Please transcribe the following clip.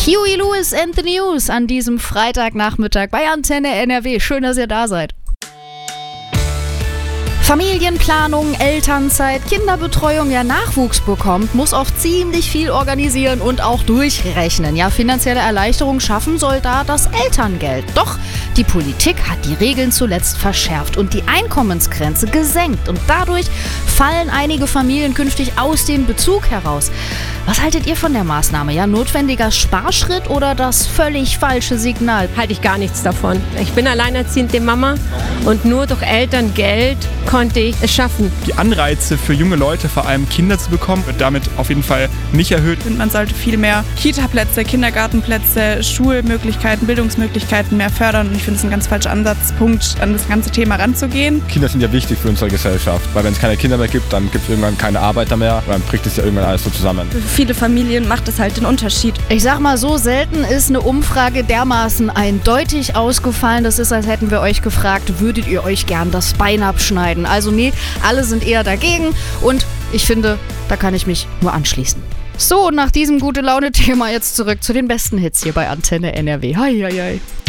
Huey Lewis and the News an diesem Freitagnachmittag bei Antenne NRW. Schön, dass ihr da seid. Familienplanung, Elternzeit, Kinderbetreuung, ja Nachwuchs bekommt, muss oft ziemlich viel organisieren und auch durchrechnen. Ja, finanzielle Erleichterung schaffen soll da das Elterngeld. Doch die Politik hat die Regeln zuletzt verschärft und die Einkommensgrenze gesenkt. Und dadurch fallen einige Familien künftig aus dem Bezug heraus. Was haltet ihr von der Maßnahme? Ja, notwendiger Sparschritt oder das völlig falsche Signal? Halte ich gar nichts davon. Ich bin alleinerziehende Mama und nur durch Elterngeld konnte ich es schaffen. Die Anreize für junge Leute, vor allem Kinder zu bekommen, wird damit auf jeden Fall nicht erhöht. Ich finde, man sollte viel mehr Kita-Plätze, Kindergartenplätze, Schulmöglichkeiten, Bildungsmöglichkeiten mehr fördern. Und ich finde es ein ganz falscher Ansatzpunkt, an das ganze Thema ranzugehen. Kinder sind ja wichtig für unsere Gesellschaft, weil wenn es keine Kinder mehr gibt, dann gibt es irgendwann keine Arbeiter mehr und dann bricht es ja irgendwann alles so zusammen. Für viele Familien macht das halt den Unterschied. Ich sag mal so, selten ist eine Umfrage dermaßen eindeutig ausgefallen. Das ist, als hätten wir euch gefragt, würdet ihr euch gern das Bein abschneiden? Also nee, alle sind eher dagegen und ich finde, da kann ich mich nur anschließen. So, nach diesem Gute-Laune-Thema jetzt zurück zu den besten Hits hier bei Antenne NRW. Hi, hi, hi.